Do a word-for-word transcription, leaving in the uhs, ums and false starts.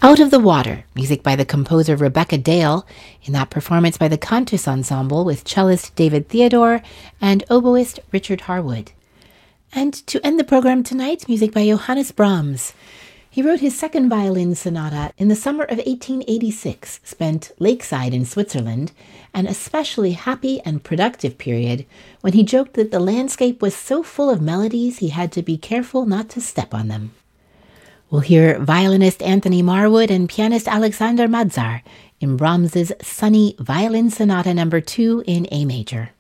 Out of the Water, music by the composer Rebecca Dale, in that performance by the Cantus Ensemble with cellist David Theodore and oboist Richard Harwood. And to end the program tonight, music by Johannes Brahms. He wrote his second violin sonata in the summer of eighteen eighty-six, spent lakeside in Switzerland, an especially happy and productive period when he joked that the landscape was so full of melodies he had to be careful not to step on them. We'll hear violinist Anthony Marwood and pianist Alexander Madzar in Brahms's sunny Violin Sonata number two in A major.